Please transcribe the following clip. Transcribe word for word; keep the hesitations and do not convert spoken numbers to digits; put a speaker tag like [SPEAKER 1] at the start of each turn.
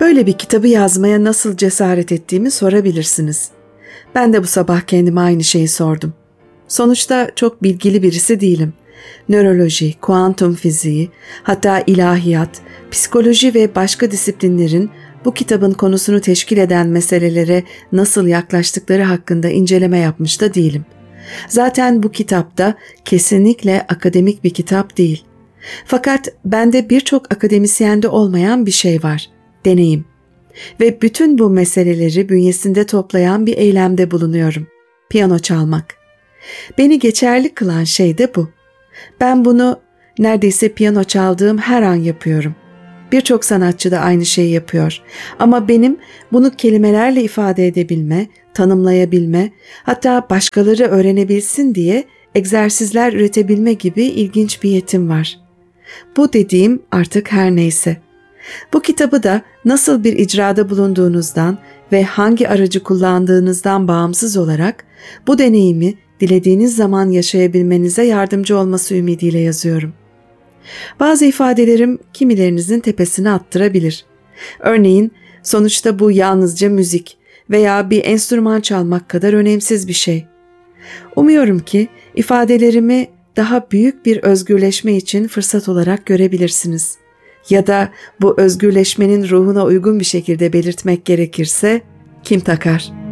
[SPEAKER 1] Böyle bir kitabı yazmaya nasıl cesaret ettiğimi sorabilirsiniz. Ben de bu sabah kendime aynı şeyi sordum. Sonuçta çok bilgili birisi değilim. Nöroloji, kuantum fiziği, hatta ilahiyat, psikoloji ve başka disiplinlerin bu kitabın konusunu teşkil eden meselelere nasıl yaklaştıkları hakkında inceleme yapmış da değilim. Zaten bu kitap da kesinlikle akademik bir kitap değil. Fakat bende birçok akademisyende olmayan bir şey var, deneyim. Ve bütün bu meseleleri bünyesinde toplayan bir eylemde bulunuyorum. Piyano çalmak. Beni geçerli kılan şey de bu. Ben bunu neredeyse piyano çaldığım her an yapıyorum. Birçok sanatçı da aynı şeyi yapıyor. Ama benim bunu kelimelerle ifade edebilme, tanımlayabilme, hatta başkaları öğrenebilsin diye egzersizler üretebilme gibi ilginç bir yetim var. Bu dediğim artık her neyse. Bu kitabı da nasıl bir icrada bulunduğunuzdan ve hangi aracı kullandığınızdan bağımsız olarak bu deneyimi dilediğiniz zaman yaşayabilmenize yardımcı olması ümidiyle yazıyorum. Bazı ifadelerim kimilerinizin tepesine attırabilir. Örneğin, sonuçta bu yalnızca müzik veya bir enstrüman çalmak kadar önemsiz bir şey. Umuyorum ki ifadelerimi daha büyük bir özgürleşme için fırsat olarak görebilirsiniz. Ya da bu özgürleşmenin ruhuna uygun bir şekilde belirtmek gerekirse kim takar?